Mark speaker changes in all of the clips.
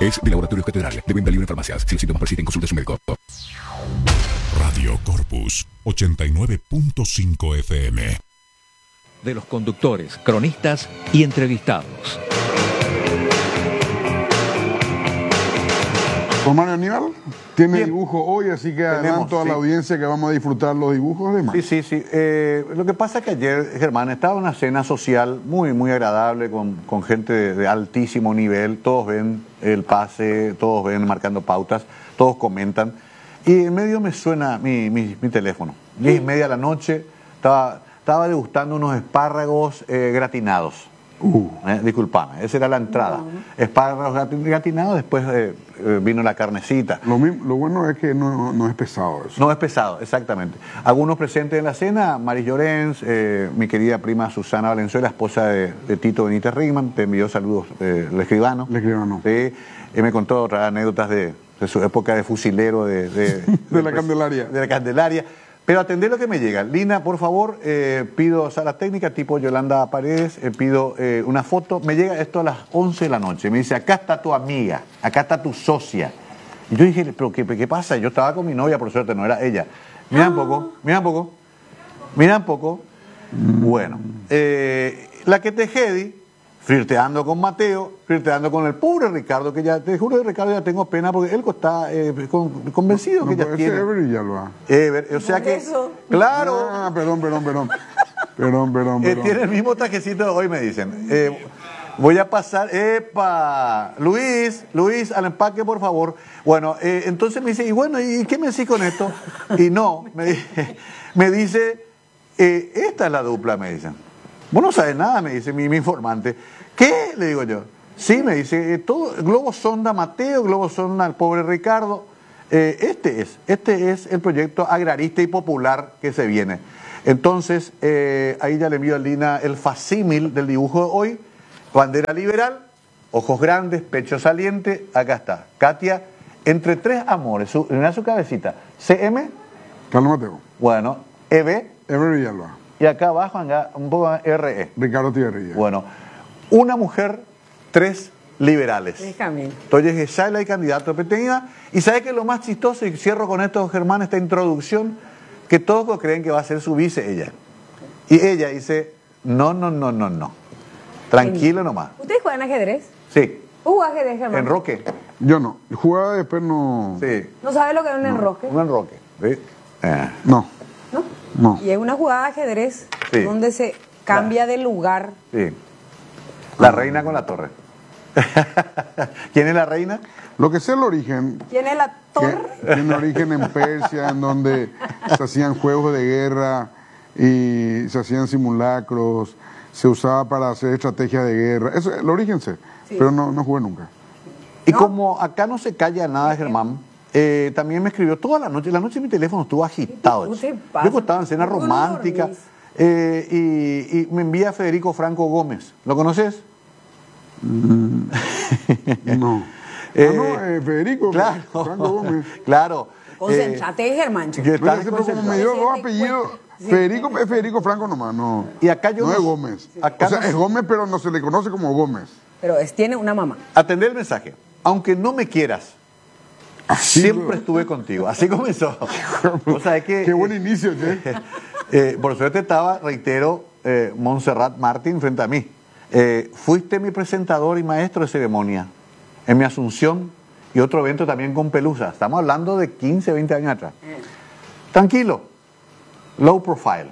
Speaker 1: Es de Laboratorios Catedral, de venta libre en farmacias. Si los síntomas persisten, consulte a su médico.
Speaker 2: Radio Corpus 89.5 FM.
Speaker 3: De los conductores, cronistas y entrevistados.
Speaker 4: Romano Aníbal tiene dibujo hoy, así que adelanto a la audiencia que vamos a disfrutar los dibujos de Mar.
Speaker 5: Sí. Lo que pasa es que ayer, Germán, estaba en una cena social muy, muy agradable con gente de altísimo nivel. Todos ven el pase, todos ven marcando pautas, todos comentan. Y en medio me suena mi teléfono. 10:30 de la noche, estaba degustando unos espárragos gratinados. Disculpame, esa era la entrada. Espárragos gratinados, después vino la carnecita.
Speaker 4: Lo bueno es que no es pesado eso.
Speaker 5: No es pesado, exactamente. Algunos presentes en la cena, Maris Llorens, mi querida prima Susana Valenzuela, esposa de Tito Benítez Rigman, te envió saludos, el escribano.
Speaker 4: El escribano.
Speaker 5: Sí, me contó otras anécdotas de su época de fusilero de
Speaker 4: la Candelaria.
Speaker 5: De la Candelaria. Pero atendé lo que me llega. Lina, por favor, pido sala técnica tipo Yolanda Paredes, pido una foto. Me llega esto a las 11 de la noche. Me dice, acá está tu amiga, acá está tu socia. Y yo dije, pero ¿qué pasa? Yo estaba con mi novia, por suerte, no era ella. Mira un poco. Bueno, la que te jedi, flirteando con Mateo, flirteando con el pobre Ricardo, que ya, te juro que Ricardo ya tengo pena porque él está convencido que ya tiene.
Speaker 4: Ever y ya lo ha.
Speaker 5: O sea que,
Speaker 6: eso?
Speaker 5: claro.
Speaker 4: Perdón.
Speaker 5: Tiene el mismo trajecito de hoy, me dicen. Voy a pasar, Luis, al empaque, por favor. Bueno, entonces me dice, ¿y qué me decís con esto? Y no, me dice, esta es la dupla, me dicen. Vos no sabes nada, me dice mi informante. ¿Qué? Le digo yo. Sí, me dice, todo, globo sonda Mateo, globo sonda el pobre Ricardo. Este es el proyecto agrarista y popular que se viene. Entonces, ahí ya le envío a Lina el facímil del dibujo de hoy. Bandera liberal, ojos grandes, pecho saliente, acá está. Katia, entre tres amores, mira su cabecita. CM.
Speaker 4: Carlos Mateo.
Speaker 5: Bueno, EB.
Speaker 4: Ever Villalba.
Speaker 5: Y acá abajo, un poco más, RE.
Speaker 4: Ricardo Tierrilla.
Speaker 5: Bueno, una mujer, tres liberales.
Speaker 6: Déjame.
Speaker 5: Entonces, ya la candidato petenida. Y ¿sabe qué es lo más chistoso? Y cierro con esto, Germán, esta introducción, que todos creen que va a ser su vice ella. Y ella dice, no. Tranquilo nomás.
Speaker 6: ¿Ustedes juegan ajedrez?
Speaker 5: Sí.
Speaker 6: Ajedrez, Germán.
Speaker 5: Enroque.
Speaker 4: Yo no. Jugaba después no.
Speaker 5: Sí.
Speaker 6: ¿No sabe lo que es un enroque?
Speaker 5: Un enroque. ¿Sí?
Speaker 4: No.
Speaker 6: Y es una jugada de ajedrez
Speaker 5: Sí.
Speaker 6: donde se cambia de lugar.
Speaker 5: Sí. La reina con la torre. ¿Quién es la reina?
Speaker 4: Lo que sé el origen.
Speaker 6: ¿Quién es la torre?
Speaker 4: Tiene origen en Persia, en donde se hacían juegos de guerra y se hacían simulacros, se usaba para hacer estrategias de guerra. Eso, el origen sé, pero no jugué nunca.
Speaker 5: Y como acá no se calla nada, Germán, también me escribió toda la noche mi teléfono estuvo agitado.
Speaker 6: ¿Qué te pasa?
Speaker 5: Yo estaba en cena romántica. Y me envía Federico Franco Gómez. ¿Lo conoces?
Speaker 4: No. Federico
Speaker 5: Claro.
Speaker 4: Franco Gómez.
Speaker 5: Claro.
Speaker 6: Concéntrate, Germán.
Speaker 5: Yo
Speaker 4: Pero
Speaker 5: estaba
Speaker 4: ese, como me dio dos apellidos, Federico es Federico Franco nomás, no.
Speaker 5: Y acá yo
Speaker 4: no
Speaker 5: no-
Speaker 4: es Gómez.
Speaker 5: acá
Speaker 4: o sea,
Speaker 5: no-
Speaker 4: es Gómez, pero no se le conoce como Gómez.
Speaker 6: Pero tiene una mamá.
Speaker 5: Atender el mensaje. Aunque no me quieras,
Speaker 4: Así,
Speaker 5: siempre
Speaker 4: bro.
Speaker 5: estuve contigo. Así comenzó. O sea, es que,
Speaker 4: Qué buen inicio, che.
Speaker 5: por suerte estaba, reitero, Montserrat Martín frente a mí. Fuiste mi presentador y maestro de ceremonia en mi Asunción y otro evento también con Pelusa. Estamos hablando de 15, 20 años atrás. Tranquilo, low profile.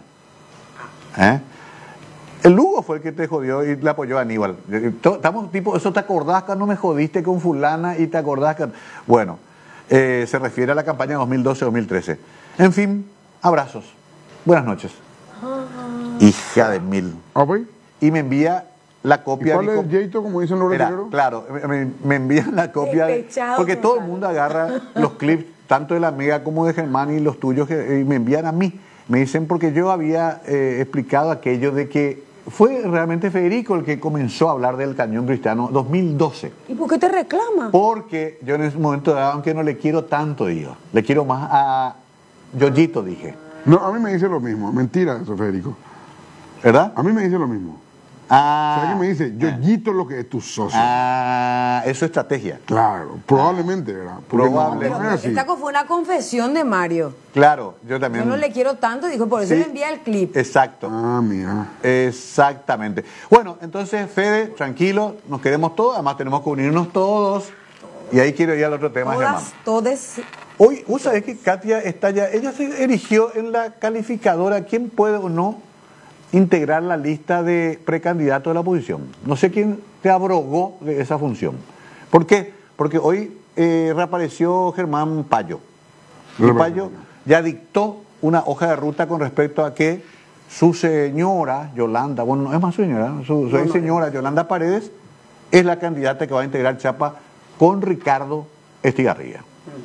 Speaker 5: El Lugo fue el que te jodió y le apoyó a Aníbal. Estamos tipo, eso te acordás que no me jodiste con fulana y te acordás que... Bueno, se refiere a la campaña 2012-2013. En fin, abrazos. Buenas noches. Hija de mil.
Speaker 4: ¿Ah, pues?
Speaker 5: Y me envía la
Speaker 4: ¿Y
Speaker 5: copia
Speaker 4: cuál
Speaker 5: de
Speaker 4: es
Speaker 5: mi
Speaker 4: el jeito, como dicen los
Speaker 5: Mira,
Speaker 4: brasileños?
Speaker 5: claro, me envían la copia de...
Speaker 6: Despechado
Speaker 5: Porque todo el
Speaker 6: total.
Speaker 5: mundo agarra los clips, tanto de la amiga como de Germán y los tuyos, y me envían a mí. Me dicen porque yo había explicado aquello de que fue realmente Federico el que comenzó a hablar del Cañón Cristiano 2012.
Speaker 6: ¿Y por qué te reclama?
Speaker 5: Porque yo en ese momento, aunque no le quiero tanto, digo, le quiero más a Yoyito, dije.
Speaker 4: No, a mí me dice lo mismo. Mentira eso, Federico.
Speaker 5: ¿Verdad?
Speaker 4: A mí me dice lo mismo. ¿Sabes qué me dice? Yoyito lo que es tu socio.
Speaker 5: Eso es estrategia.
Speaker 4: Claro, probablemente, ¿verdad? Porque
Speaker 5: Probable.
Speaker 4: no es así.
Speaker 6: Esta fue una confesión de Mario.
Speaker 5: Claro, yo también.
Speaker 6: Yo no le quiero tanto, dijo, por eso
Speaker 5: Sí.
Speaker 6: le envía el clip.
Speaker 5: Exacto.
Speaker 4: Ah, mira.
Speaker 5: Exactamente. Bueno, entonces, Fede, tranquilo, nos queremos todos, además tenemos que unirnos todos. Y ahí quiero ir al otro tema, Germán.
Speaker 6: Todas.
Speaker 5: Hoy, ¿vos sabés que Katia está ya, ella se erigió en la calificadora, quién puede o no integrar la lista de precandidatos de la oposición? No sé quién te abrogó de esa función. ¿Por qué? Porque hoy reapareció Germán Payo. Y Payo ya dictó una hoja de ruta con respecto a que su señora, Yolanda, bueno, no es más su señora, su ex señora Yolanda Paredes, es la candidata que va a integrar Chapa con Ricardo Estigarribia.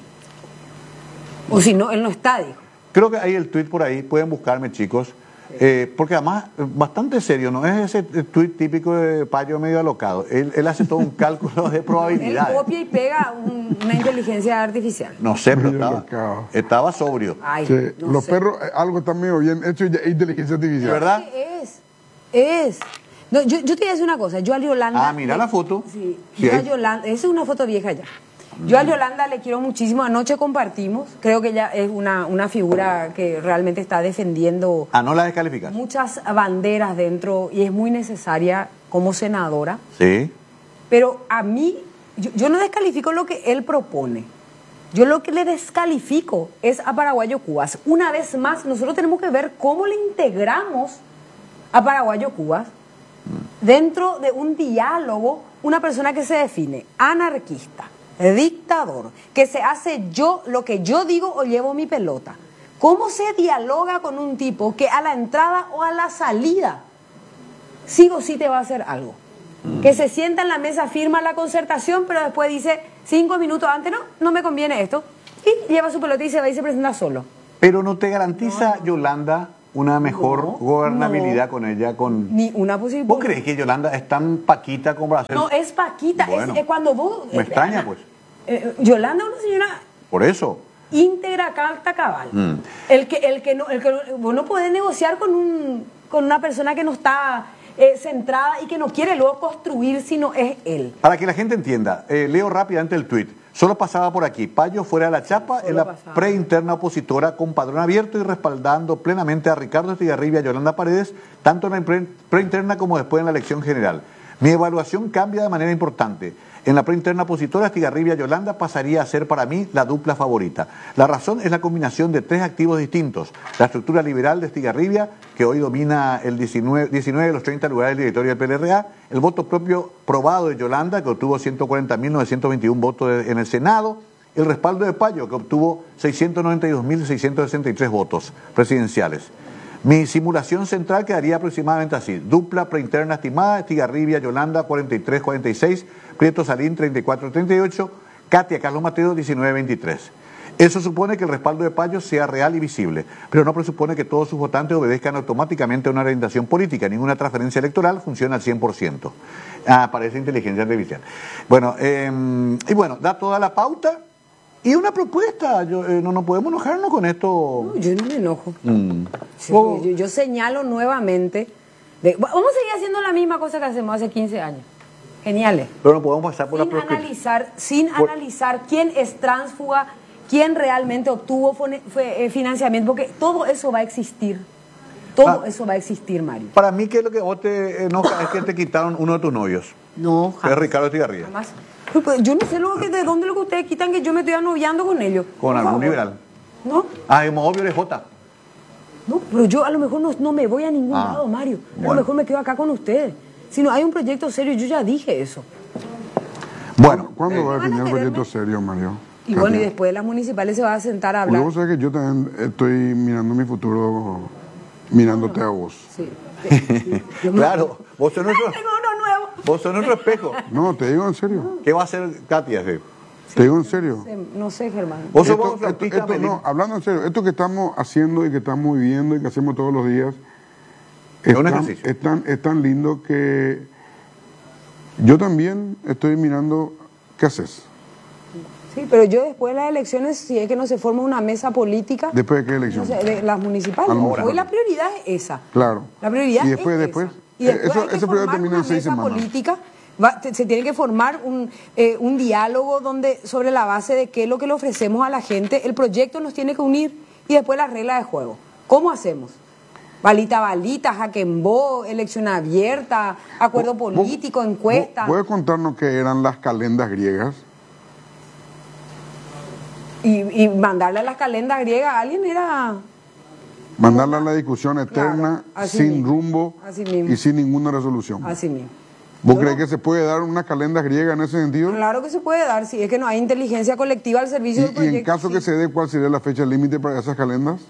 Speaker 6: O si no, él no está, dijo.
Speaker 5: Creo que hay el tuit por ahí, pueden buscarme, chicos, porque además, bastante serio, no es ese tuit típico de Payo medio alocado. Él hace todo un cálculo de
Speaker 6: Él
Speaker 5: probabilidades.
Speaker 6: copia y pega una inteligencia artificial.
Speaker 5: No sé, pero
Speaker 4: Medio alocado.
Speaker 5: estaba sobrio.
Speaker 6: Ay,
Speaker 4: Sí,
Speaker 6: no
Speaker 4: los
Speaker 6: sé.
Speaker 4: perros, algo está medio bien hecho y ya es inteligencia artificial.
Speaker 5: ¿Verdad?
Speaker 6: Es. No, yo te voy a decir una cosa. Yo a Yolanda.
Speaker 5: Mira la foto.
Speaker 6: Sí,
Speaker 5: Sí,
Speaker 6: yo a
Speaker 5: ahí.
Speaker 6: Yolanda. Esa es una foto vieja ya. Yo a Yolanda le quiero muchísimo. Anoche compartimos. Creo que ella es una figura que realmente está defendiendo
Speaker 5: No la descalificas.
Speaker 6: muchas banderas dentro y es muy necesaria como senadora.
Speaker 5: Sí.
Speaker 6: Pero a mí, yo no descalifico lo que él propone. Yo lo que le descalifico es a Paraguayo Cubas. Una vez más, nosotros tenemos que ver cómo le integramos a Paraguayo Cubas dentro de un diálogo, una persona que se define anarquista, dictador, que se hace yo lo que yo digo o llevo mi pelota. ¿Cómo se dialoga con un tipo que a la entrada o a la salida sí o sí te va a hacer algo? Que se sienta en la mesa, firma la concertación, pero después dice 5 minutos antes, no me conviene esto, y lleva su pelota y se va y se presenta solo.
Speaker 5: Pero no te garantiza, Yolanda, una mejor gobernabilidad con ella.
Speaker 6: Ni una posibilidad.
Speaker 5: ¿Vos crees que Yolanda es tan paquita como para hacer?
Speaker 6: No, es Paquita,
Speaker 5: Bueno,
Speaker 6: es cuando vos...
Speaker 5: me extraña, pues.
Speaker 6: Yolanda es una señora
Speaker 5: Por eso.
Speaker 6: íntegra, carta cabal. El que vos no podés negociar con una persona que no está centrada y que no quiere luego construir, sino es él.
Speaker 5: Para que la gente entienda, leo rápidamente el tuit. Solo pasaba por aquí. Payo fuera de la chapa en la
Speaker 6: pasaba.
Speaker 5: preinterna opositora con padrón abierto y respaldando plenamente a Ricardo Estigarribia y a Yolanda Paredes, tanto en la preinterna como después en la elección general. Mi evaluación cambia de manera importante. En la preinterna opositora, Estigarribia y Yolanda pasaría a ser para mí la dupla favorita. La razón es la combinación de tres activos distintos. La estructura liberal de Estigarribia, que hoy domina el 19 de los 30 lugares del directorio del PLRA, el voto propio probado de Yolanda, que obtuvo 140.921 votos en el Senado, el respaldo de Payo, que obtuvo 692.663 votos presidenciales. Mi simulación central quedaría aproximadamente así. Dupla preinterna estimada, Estigarribia, Yolanda, 43-46, Prieto Salín, 34-38, Katia Carlos Mateo, 19-23. Eso supone que el respaldo de Payo sea real y visible, pero no presupone que todos sus votantes obedezcan automáticamente a una orientación política. Ninguna transferencia electoral funciona al 100%. Parece inteligencia artificial. Bueno, y bueno, da toda la pauta y una propuesta. No podemos enojarnos con esto.
Speaker 6: No, yo no me enojo. Sí,
Speaker 5: Oh.
Speaker 6: yo señalo nuevamente. Vamos a seguir haciendo la misma cosa que hacemos hace 15 años. Geniales.
Speaker 5: Pero no podemos pasar por la proscripción.
Speaker 6: Sin analizar quién es tránsfuga, quién realmente obtuvo financiamiento, porque todo eso va a existir. Todo eso va a existir, Mario.
Speaker 5: Para mí, ¿qué es lo que vos te enoja? Es que te quitaron uno de tus novios,
Speaker 6: No,
Speaker 5: que es Ricardo Estigarribia,
Speaker 6: jamás. Pues, yo no sé de dónde lo que ustedes quitan que yo me estoy anoviando con ellos.
Speaker 5: con
Speaker 6: Por
Speaker 5: algún
Speaker 6: favor.
Speaker 5: liberal.
Speaker 6: ¿No?
Speaker 5: Es obvio, eres Jota.
Speaker 6: No, pero yo a lo mejor no me voy a ningún lado, Mario. A
Speaker 5: bueno.
Speaker 6: lo mejor me quedo acá con ustedes. Si no hay un proyecto serio, yo ya dije eso.
Speaker 5: Bueno,
Speaker 4: ¿Cuándo va a
Speaker 6: van a
Speaker 4: definir el
Speaker 6: quererme?
Speaker 4: proyecto serio, Mario?
Speaker 6: Y bueno, y
Speaker 4: Katia?
Speaker 6: después de las municipales se va a sentar a
Speaker 4: Porque
Speaker 6: hablar.
Speaker 4: vos sabés que yo también estoy mirando mi futuro, mirándote a vos.
Speaker 6: Sí. Yo me-
Speaker 5: claro, vos sos nuestro,
Speaker 6: Tengo uno nuevo.
Speaker 5: vos sos nuestro espejo.
Speaker 4: No, te digo en serio.
Speaker 5: ¿Qué va a hacer Katia? Sí?
Speaker 4: Te digo en serio.
Speaker 6: No sé, Germán.
Speaker 5: Vos sos
Speaker 4: Esto-
Speaker 5: un flautista, Melín.
Speaker 4: no, hablando en serio, esto que estamos haciendo y que estamos viviendo y que hacemos todos los días
Speaker 5: Es un ejercicio.
Speaker 4: es tan lindo que yo también estoy mirando qué haces.
Speaker 6: Sí, pero yo después de las elecciones, si es que no se forma una mesa política,
Speaker 4: Después de qué
Speaker 6: no
Speaker 4: elección.
Speaker 6: sé, de las municipales.
Speaker 4: Ahora.
Speaker 6: Hoy la prioridad es esa.
Speaker 4: Claro.
Speaker 6: La prioridad
Speaker 4: y después,
Speaker 6: es
Speaker 4: después,
Speaker 6: esa. Y después hay que
Speaker 4: ese periodo
Speaker 6: formar
Speaker 4: termina
Speaker 6: una
Speaker 4: en 6
Speaker 6: mesa
Speaker 4: semanas.
Speaker 6: política. Se tiene que formar un diálogo donde sobre la base de qué es lo que le ofrecemos a la gente. El proyecto nos tiene que unir y después las reglas de juego. ¿Cómo hacemos? Balita, jaque en bo, elección abierta, acuerdo político, encuesta.
Speaker 4: ¿Puedes contarnos qué eran las calendas griegas?
Speaker 6: Y mandarle a las calendas griegas a alguien era...
Speaker 4: Mandarla a la discusión eterna,
Speaker 6: Claro, así
Speaker 4: sin
Speaker 6: mismo.
Speaker 4: rumbo
Speaker 6: Así mismo.
Speaker 4: y sin ninguna resolución.
Speaker 6: Así mismo.
Speaker 4: ¿Vos
Speaker 6: Yo
Speaker 4: crees
Speaker 6: no-
Speaker 4: que se puede dar una calenda griega en ese sentido?
Speaker 6: Claro que se puede dar, si es que no hay inteligencia colectiva al servicio del
Speaker 4: Y
Speaker 6: proyecto.
Speaker 4: en caso
Speaker 6: sí.
Speaker 4: que se dé, ¿cuál sería la fecha límite para esas calendas?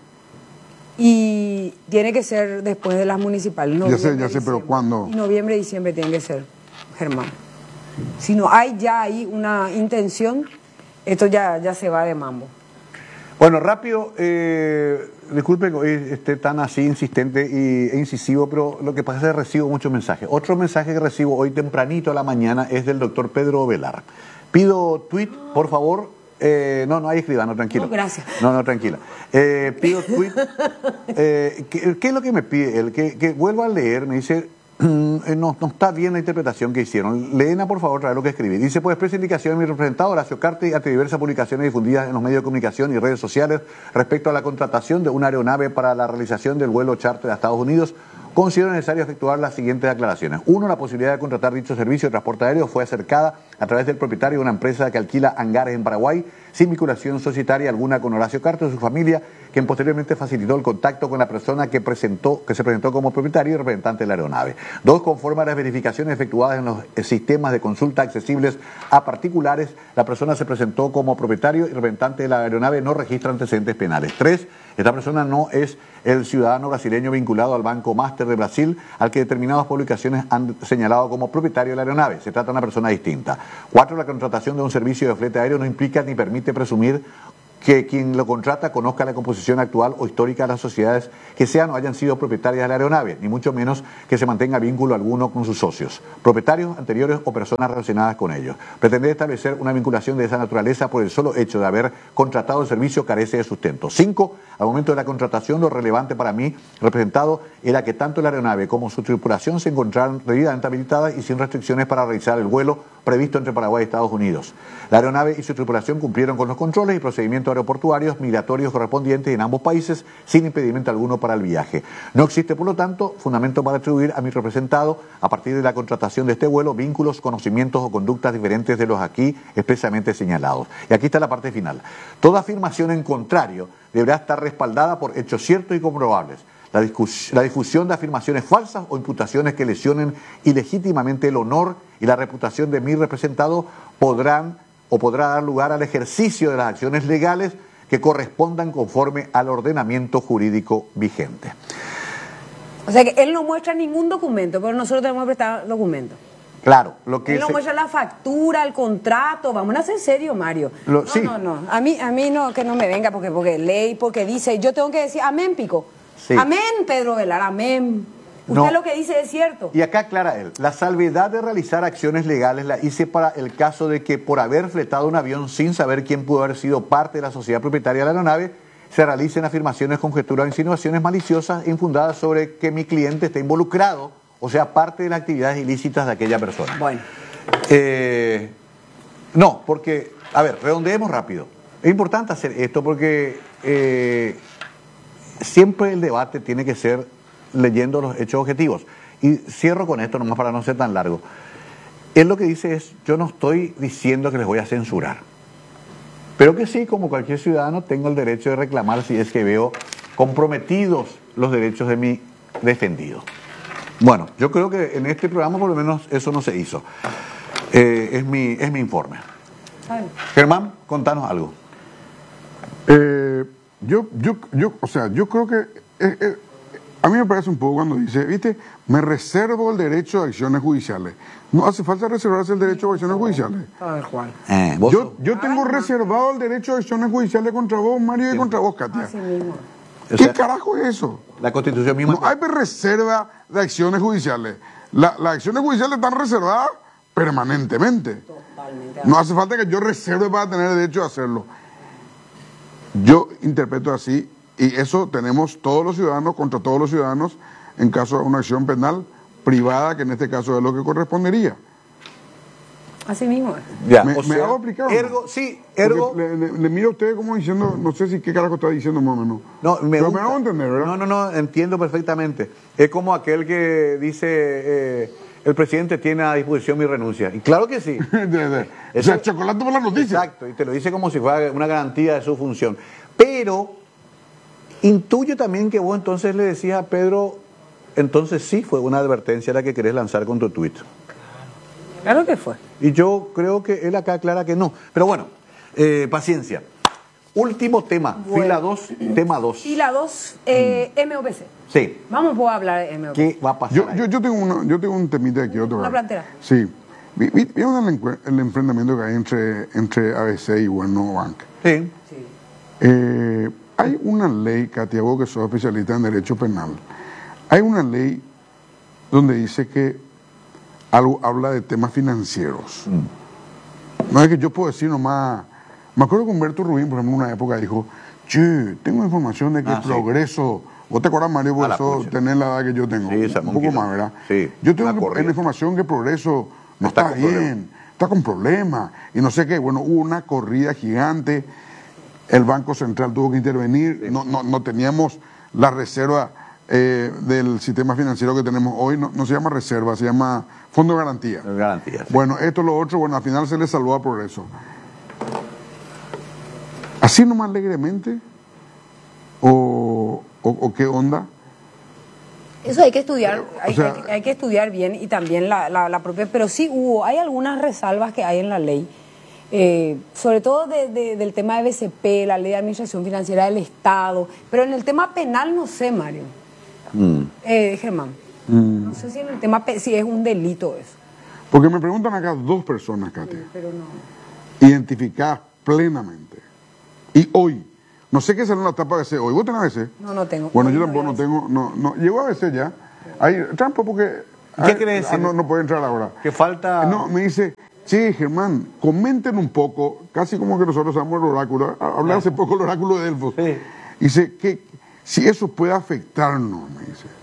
Speaker 6: Y tiene que ser después de las municipales.
Speaker 4: Ya sé,
Speaker 6: noviembre,
Speaker 4: pero
Speaker 6: diciembre.
Speaker 4: ¿cuándo?
Speaker 6: Y noviembre, diciembre tiene que ser, Germán. Si no hay ya ahí una intención, esto ya se va de mambo.
Speaker 5: Bueno, rápido, disculpe que hoy esté tan así insistente e incisivo, pero lo que pasa es que recibo muchos mensajes. Otro mensaje que recibo hoy tempranito a la mañana es del doctor Pedro Velar. Pido tweet, por favor. No hay escribano, tranquilo.
Speaker 6: No, gracias.
Speaker 5: No, tranquila. Pido tweet. ¿Qué es lo que me pide él? Que vuelva a leer, me dice... No está bien la interpretación que hicieron. Leena, por favor, trae lo que escribí. Dice, pues, expresa indicación de mi representado Horacio Cartes ante diversas publicaciones difundidas en los medios de comunicación y redes sociales respecto a la contratación de una aeronave para la realización del vuelo charter a Estados Unidos. Considero necesario efectuar las siguientes aclaraciones. Uno, la posibilidad de contratar dicho servicio de transporte aéreo fue acercada a través del propietario de una empresa que alquila hangares en Paraguay, sin vinculación societaria alguna con Horacio Cartes o su familia, quien posteriormente facilitó el contacto con la persona que se presentó como propietario y representante de la aeronave. Dos, conforme a las verificaciones efectuadas en los sistemas de consulta accesibles a particulares, la persona se presentó como propietario y representante de la aeronave, no registra antecedentes penales. Tres, esta persona no es el ciudadano brasileño vinculado al Banco Master de Brasil, al que determinadas publicaciones han señalado como propietario de la aeronave. Se trata de una persona distinta. Cuatro, la contratación de un servicio de flete aéreo no implica ni permite presumir que quien lo contrata conozca la composición actual o histórica de las sociedades que sean o hayan sido propietarias de la aeronave, ni mucho menos que se mantenga vínculo alguno con sus socios, propietarios anteriores o personas relacionadas con ellos. Pretender establecer una vinculación de esa naturaleza por el solo hecho de haber contratado el servicio carece de sustento. 5. Al momento de la contratación, lo relevante para mí, representado, era que tanto la aeronave como su tripulación se encontraran debidamente habilitadas y sin restricciones para realizar el vuelo previsto entre Paraguay y Estados Unidos. La aeronave y su tripulación cumplieron con los controles y procedimientos aeroportuarios migratorios correspondientes en ambos países sin impedimento alguno para el viaje. No existe, por lo tanto, fundamento para atribuir a mi representado, a partir de la contratación de este vuelo, vínculos, conocimientos o conductas diferentes de los aquí expresamente señalados. Y aquí está la parte final. Toda afirmación en contrario deberá estar respaldada por hechos ciertos y comprobables. La difusión de afirmaciones falsas o imputaciones que lesionen ilegítimamente el honor y la reputación de mi representado podrá dar lugar al ejercicio de las acciones legales que correspondan conforme al ordenamiento jurídico vigente.
Speaker 6: O sea que él no muestra ningún documento, pero nosotros tenemos que prestar documentos.
Speaker 5: Claro, lo que
Speaker 6: Él no muestra la factura, el contrato. Vamos a ser serios, Mario.
Speaker 5: Sí.
Speaker 6: No. A mí no, que no me venga porque ley, porque dice, yo tengo que decir, amén, Pico.
Speaker 5: Sí.
Speaker 6: Amén, Pedro Velar, amén. Usted
Speaker 5: No.
Speaker 6: lo que dice es cierto.
Speaker 5: Y acá aclara él, la salvedad de realizar acciones legales la hice para el caso de que por haber fletado un avión sin saber quién pudo haber sido parte de la sociedad propietaria de la aeronave, se realicen afirmaciones, conjeturas o insinuaciones maliciosas e infundadas sobre que mi cliente está involucrado, o sea, parte de las actividades ilícitas de aquella persona.
Speaker 6: Bueno.
Speaker 5: No, porque, a ver, redondeemos rápido. Es importante hacer esto porque siempre el debate tiene que ser leyendo los hechos objetivos. Y cierro con esto nomás para no ser tan largo. Él lo que dice es, yo no estoy diciendo que les voy a censurar, pero que sí, como cualquier ciudadano, tengo el derecho de reclamar si es que veo comprometidos los derechos de mi defendido. Bueno, yo creo que en este programa por lo menos eso no se hizo. Es mi informe. Germán, contanos algo.
Speaker 4: Yo creo que a mí me parece un poco cuando dice, viste, me reservo el derecho a acciones judiciales. No hace falta reservarse el derecho a acciones judiciales.
Speaker 6: A ver, Juan.
Speaker 5: ¿Vos?
Speaker 4: Yo tengo reservado el derecho a acciones judiciales contra vos, Mario, y contra vos, Katia.
Speaker 6: Así mismo.
Speaker 5: O
Speaker 4: ¿Qué
Speaker 5: sea,
Speaker 4: carajo es eso?
Speaker 5: la Constitución misma.
Speaker 4: No hay reserva de acciones judiciales. Las acciones judiciales están reservadas permanentemente.
Speaker 6: Totalmente.
Speaker 4: No hace falta que yo reserve para tener derecho a hacerlo. Yo interpreto así, y eso tenemos todos los ciudadanos contra todos los ciudadanos en caso de una acción penal privada, que en este caso es lo que correspondería.
Speaker 6: Así mismo.
Speaker 5: Ya,
Speaker 4: ¿Me
Speaker 5: o sea,
Speaker 4: hago explicar o no?
Speaker 5: Ergo, sí, ergo.
Speaker 4: Porque le miro a usted como diciendo, no sé si qué carajo está diciendo más o menos.
Speaker 5: No,
Speaker 4: Pero
Speaker 5: gusta.
Speaker 4: me hago entender, ¿verdad?
Speaker 5: No, entiendo perfectamente. Es como aquel que dice, el presidente tiene a disposición mi renuncia. Y claro que sí.
Speaker 4: O sea, chocolate por la noticia.
Speaker 5: Exacto, y te lo dice como si fuera una garantía de su función. Pero intuyo también que vos entonces le decías a Pedro, entonces sí fue una advertencia la que querés lanzar con tu tuit.
Speaker 6: Claro que fue.
Speaker 5: Y yo creo que él acá aclara que no. Pero bueno, paciencia. Último tema,
Speaker 6: Bueno.
Speaker 5: fila 2, tema 2.
Speaker 6: Y la 2, MOPC.
Speaker 5: Sí.
Speaker 6: Vamos a hablar de MOPC.
Speaker 5: ¿Qué va a pasar?
Speaker 4: Yo tengo un temita que quiero tocar.
Speaker 6: Una plantera.
Speaker 4: Sí. ¿Vieron el enfrentamiento que hay entre ABC y Bueno Bank?
Speaker 5: Sí.
Speaker 4: Hay una ley, Katia, vos que sos especialista en derecho penal, hay una ley donde dice que algo habla de temas financieros. No es que yo puedo decir nomás. Me acuerdo que Humberto Rubín, por ejemplo, en una época dijo, che, tengo información de que
Speaker 5: sí.
Speaker 4: Progreso, vos te acuerdas, Mario, vos
Speaker 5: A la
Speaker 4: sos
Speaker 5: pucha.
Speaker 4: tener la edad que yo tengo,
Speaker 5: Sí,
Speaker 4: un
Speaker 5: Samón
Speaker 4: poco
Speaker 5: Quilón.
Speaker 4: más, ¿verdad?
Speaker 5: Sí,
Speaker 4: Yo tengo
Speaker 5: una corrida.
Speaker 4: información que Progreso no
Speaker 5: Está
Speaker 4: está
Speaker 5: con
Speaker 4: bien,
Speaker 5: problemas.
Speaker 4: está con problemas, y no sé qué. Bueno, hubo una corrida gigante, el Banco Central tuvo que intervenir, no teníamos la reserva del sistema financiero que tenemos hoy, no se llama reserva, se llama Fondo de Garantía.
Speaker 5: Garantía. Sí.
Speaker 4: Bueno, esto, lo otro, bueno, al final se le salvó a Progreso. ¿Así nomás alegremente? ¿O qué onda?
Speaker 6: Eso hay que estudiar,
Speaker 4: O sea,
Speaker 6: hay que estudiar bien y también la propia, pero sí hay algunas resalvas que hay en la ley, sobre todo del tema de BCP, la ley de administración financiera del Estado, pero en el tema penal no sé, Mario. Germán, no sé si en el tema si es un delito eso.
Speaker 4: Porque me preguntan acá dos personas, Katia,
Speaker 6: Pero no.
Speaker 4: identificadas plenamente. Y hoy, no sé qué salió en la etapa ABC hoy. ¿Vos tenés ABC?
Speaker 6: No tengo.
Speaker 4: Bueno,
Speaker 6: Hoy
Speaker 4: yo
Speaker 6: no
Speaker 4: tampoco
Speaker 6: voy
Speaker 4: no
Speaker 6: a
Speaker 4: tengo, no, llegó a ABC ya. Hay trampa porque...
Speaker 5: ¿Qué quiere decir?
Speaker 4: No puede entrar ahora.
Speaker 5: Que falta...
Speaker 4: No, me dice, sí, Germán, comenten un poco, casi como que nosotros somos el oráculo. Hablé hace poco el oráculo de Delfos.
Speaker 5: Sí.
Speaker 4: Dice que si eso puede afectarnos, me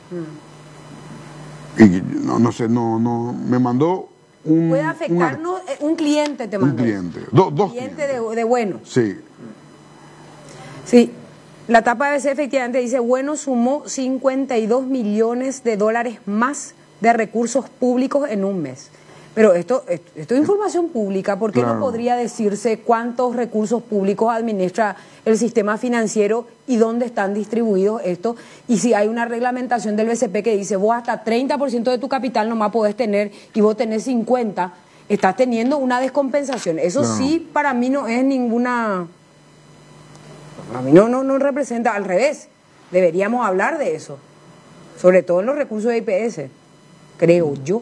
Speaker 4: dice. Y no sé, me mandó un...
Speaker 6: Puede afectarnos un cliente, te mandó.
Speaker 4: Un cliente. Dos
Speaker 6: Cliente
Speaker 4: clientes.
Speaker 6: de bueno.
Speaker 4: Sí.
Speaker 6: Sí, la tapa de ABC efectivamente dice, Bueno sumó $52 millones más de recursos públicos en un mes. Pero esto es información pública, ¿por qué
Speaker 4: Claro.
Speaker 6: no podría decirse cuántos recursos públicos administra el sistema financiero y dónde están distribuidos estos? Y si hay una reglamentación del BCP que dice, vos hasta 30% de tu capital nomás podés tener y vos tenés 50%, estás teniendo una descompensación. Eso
Speaker 4: Claro.
Speaker 6: sí, para mí no es ninguna... A mí no representa, al revés. Deberíamos hablar de eso. Sobre todo en los recursos de IPS, creo yo.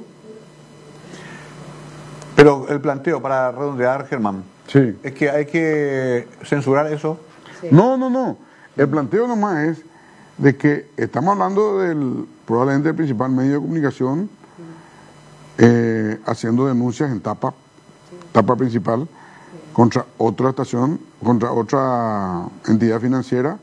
Speaker 5: Pero el planteo, para redondear, Germán,
Speaker 4: Sí.
Speaker 5: es que hay que censurar eso.
Speaker 6: Sí.
Speaker 4: No. El planteo nomás es de que estamos hablando del probablemente el principal medio de comunicación haciendo denuncias en tapa principal contra otra estación, contra otra entidad financiera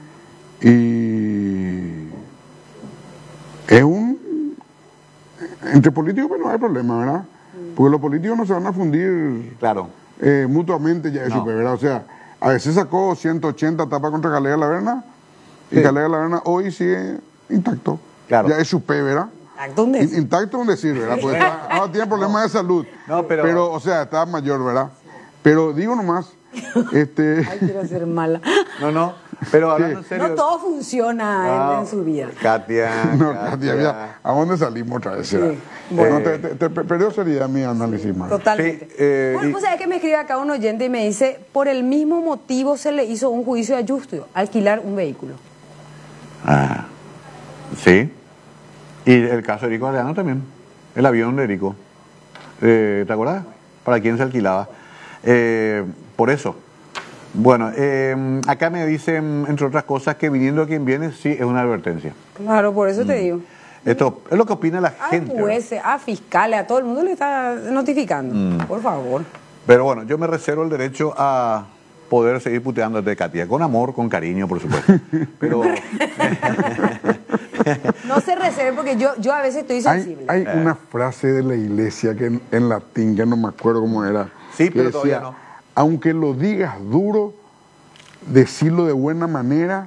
Speaker 4: y es entre políticos pues no hay problema, ¿verdad? Porque los políticos no se van a fundir
Speaker 5: Claro.
Speaker 4: mutuamente ya eso,
Speaker 5: No.
Speaker 4: ¿verdad? O sea, a veces sacó 180 tapas contra Calera Laverna y
Speaker 5: Sí.
Speaker 4: Calera Laverna hoy sigue intacto.
Speaker 5: Claro.
Speaker 4: Ya es su P, ¿verdad?
Speaker 6: ¿Dónde es?
Speaker 4: Intacto es un decir, ¿verdad? Porque no tiene problemas de salud.
Speaker 5: No, pero-
Speaker 4: o sea, está mayor, ¿verdad? Pero digo nomás,
Speaker 6: Ay, quiero ser mala.
Speaker 5: No, pero hablando en serio...
Speaker 6: No todo funciona en su vida.
Speaker 5: Katia,
Speaker 4: no, Katia, ya, ¿a dónde salimos otra vez? será?
Speaker 6: Sí, bueno.
Speaker 4: No, te perdió seriedad mi análisis, más.
Speaker 6: Totalmente.
Speaker 5: Sí,
Speaker 6: Bueno,
Speaker 5: y-
Speaker 6: pues sabes que me escribe acá un oyente y me dice, por el mismo motivo se le hizo un juicio de ajustio, alquilar un vehículo.
Speaker 5: Ah, sí. Y el caso de Erico Galeano también. El avión de Erico. ¿Te acuerdas? ¿Para quién se alquilaba? Por eso. Bueno, acá me dicen, entre otras cosas, que viniendo a quien viene, sí es una advertencia.
Speaker 6: Claro, por eso te digo.
Speaker 5: Esto es lo que opina la
Speaker 6: A
Speaker 5: gente. ¿verdad?
Speaker 6: jueces, a fiscales, a todo el mundo le está notificando. Por favor.
Speaker 5: Pero bueno, yo me reservo el derecho a poder seguir puteándote, Katia, con amor, con cariño, por supuesto. Pero
Speaker 6: No se reserve porque yo a veces estoy sensible.
Speaker 4: Hay una frase de la iglesia que en latín, que no me acuerdo cómo era.
Speaker 5: Sí,
Speaker 4: que
Speaker 5: pero todavía no.
Speaker 4: Aunque lo digas duro, decirlo de buena manera.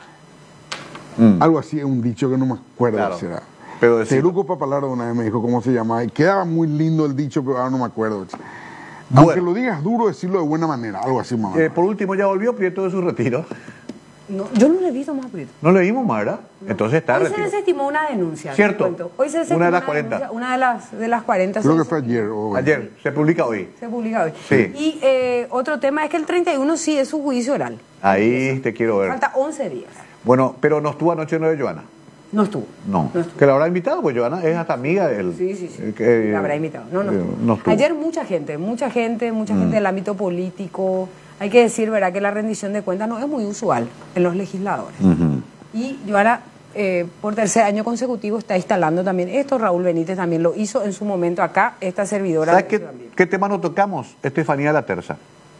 Speaker 4: Algo así, es un dicho que no me acuerdo.
Speaker 5: Claro.
Speaker 4: Será.
Speaker 5: Pero decirlo.
Speaker 4: Teruco Papalardo una vez me dijo cómo se llamaba. Y quedaba muy lindo el dicho, pero ahora no me acuerdo. Aunque lo digas duro, decirlo de buena manera. Algo así, mamá.
Speaker 5: Por último, ya volvió Prieto de su retiro.
Speaker 6: No, yo no le he visto más Prieto.
Speaker 5: No le vimos más, ¿verdad? Entonces está
Speaker 6: Hoy se
Speaker 5: retiro.
Speaker 6: desestimó una denuncia.
Speaker 5: Cierto.
Speaker 6: te cuento. Hoy se desestimó
Speaker 5: Una de las 40.
Speaker 6: denuncia, una de las 40.
Speaker 4: Creo
Speaker 6: se
Speaker 4: que fue ayer.
Speaker 5: Ayer, se publica hoy.
Speaker 6: Se publica hoy.
Speaker 5: Sí.
Speaker 6: Y otro tema es que el 31 sí es su juicio oral.
Speaker 5: Ahí te quiero ver.
Speaker 6: Falta 11 días.
Speaker 5: Bueno, pero no estuvo anoche no de Joana.
Speaker 6: No estuvo.
Speaker 5: No.
Speaker 6: estuvo.
Speaker 5: Que la habrá invitado, pues Joana es hasta amiga de él.
Speaker 6: Sí.
Speaker 5: Que,
Speaker 6: La habrá invitado. No estuvo.
Speaker 5: no estuvo.
Speaker 6: Ayer mucha gente del ámbito político. Hay que decir, ¿verdad?, que la rendición de cuentas no es muy usual en los legisladores. Y Joana, por tercer año consecutivo, está instalando también esto. Raúl Benítez también lo hizo en su momento acá, esta servidora.
Speaker 5: ¿Sabes qué tema nos tocamos? Estefanía la Terza.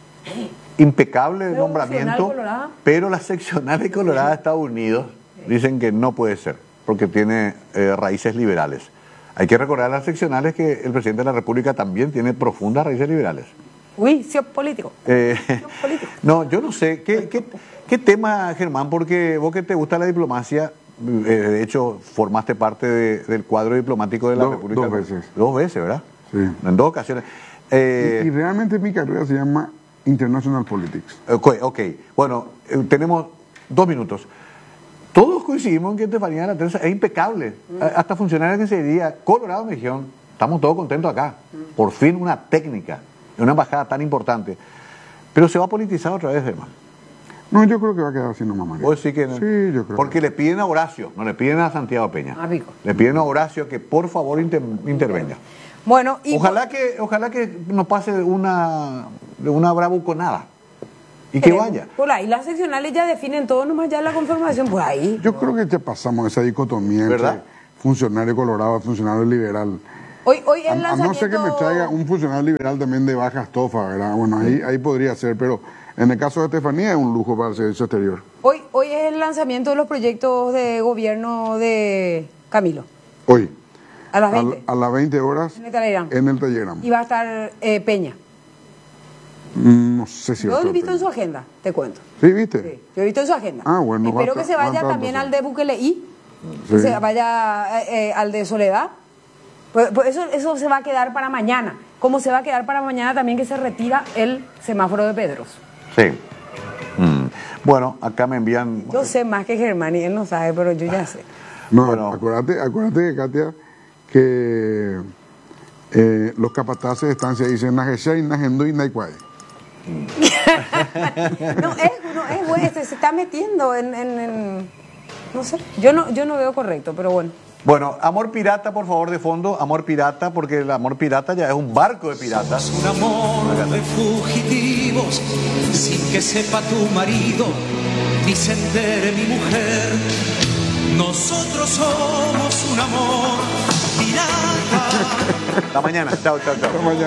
Speaker 5: Impecable
Speaker 6: Pero
Speaker 5: nombramiento,
Speaker 6: seccional colorada.
Speaker 5: pero la seccional colorada de Estados Unidos dicen que no puede ser, porque tiene raíces liberales. Hay que recordar a las seccionales que el presidente de la República también tiene profundas raíces liberales.
Speaker 6: Uy, sí, político. Político.
Speaker 5: No, yo no sé. ¿Qué tema, Germán? Porque vos que te gusta la diplomacia, de hecho, formaste parte del cuadro diplomático de la República.
Speaker 4: 2 veces.
Speaker 5: 2 veces, ¿verdad?
Speaker 4: Sí.
Speaker 5: En 2 ocasiones.
Speaker 4: Y realmente mi carrera se llama International Politics.
Speaker 5: Ok. Bueno, tenemos 2 minutos. Todos coincidimos en que Estefanía de la Terza es impecable. Hasta funcionarios que se diría, Colorado me dijeron, estamos todos contentos acá. Por fin una técnica, una embajada tan importante. Pero se va a politizar otra vez, Germán.
Speaker 4: No, yo creo que va a quedar así nomás, María.
Speaker 5: ¿Vos sí que no?
Speaker 4: Sí, yo creo.
Speaker 5: Porque le piden a Horacio, no le piden a Santiago Peña.
Speaker 6: Ah, pico.
Speaker 5: Le piden a Horacio que por favor intervenga.
Speaker 6: Bueno, y
Speaker 5: Ojalá que no pase de una bravuconada y que vaya.
Speaker 6: Por ahí las seccionales ya definen todo, nomás ya la conformación, por ahí.
Speaker 4: Yo creo que ya pasamos esa dicotomía
Speaker 5: ¿Verdad?
Speaker 4: entre funcionario colorado, funcionario liberal.
Speaker 6: Hoy el
Speaker 4: A no
Speaker 6: lanzamiento...
Speaker 4: ser que me traiga un funcionario liberal también de baja estofa, ¿verdad? Bueno, ahí podría ser, pero en el caso de Estefanía es un lujo para el servicio exterior.
Speaker 6: Hoy es el lanzamiento de los proyectos de gobierno de Camilo.
Speaker 4: Hoy,
Speaker 6: A las 20.
Speaker 4: a las 20 horas,
Speaker 6: En el Telegram.
Speaker 4: en el Telegram.
Speaker 6: Y va a estar Peña.
Speaker 4: No sé si va a
Speaker 6: Yo lo he
Speaker 4: estar
Speaker 6: visto en
Speaker 4: Peña.
Speaker 6: su agenda, te cuento.
Speaker 4: ¿Sí, viste?
Speaker 6: Sí, yo he visto en su agenda.
Speaker 4: Ah, bueno,
Speaker 6: Espero
Speaker 4: va a
Speaker 6: que se vaya
Speaker 4: estar
Speaker 6: también
Speaker 4: pasando.
Speaker 6: al de Bukeleí,
Speaker 4: Sí.
Speaker 6: que se vaya al de Soledad. Pues eso se va a quedar para mañana. Como se va a quedar para mañana también que se retira el semáforo de Pedros.
Speaker 5: Sí. Bueno, acá me envían...
Speaker 6: Yo sé más que Germán y él no sabe, pero yo ya sé.
Speaker 4: No,
Speaker 5: Bueno.
Speaker 4: acuérdate, Katia, que los capataces de estancia dicen Najeshay, Najendo y Naikwai.
Speaker 6: No es bueno, se está metiendo en no sé, yo no veo correcto, pero bueno.
Speaker 5: Bueno, Amor Pirata, por favor, de fondo. Amor Pirata, porque el Amor Pirata ya es un barco de piratas.
Speaker 7: Un amor de fugitivos, sin que sepa tu marido, ni se entere mi mujer. Nosotros somos un amor pirata.
Speaker 5: Hasta mañana. Chao.
Speaker 4: Hasta mañana.